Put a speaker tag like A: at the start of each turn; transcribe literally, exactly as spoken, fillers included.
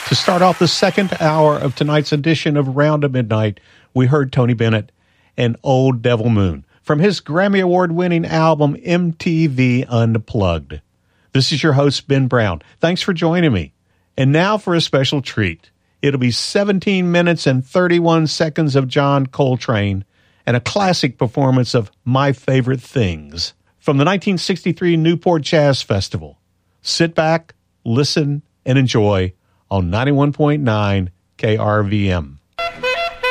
A: To start off the second hour of tonight's edition of Round of Midnight, we heard Tony Bennett and Old Devil Moon from his Grammy Award-winning album M T V Unplugged. This is your host, Ben Brown. Thanks for joining me. And now for a special treat. It'll be seventeen minutes and thirty-one seconds of John Coltrane and a classic performance of My Favorite Things from the nineteen sixty-three Newport Jazz Festival. Sit back, listen, and enjoy on ninety-one point nine K R V M.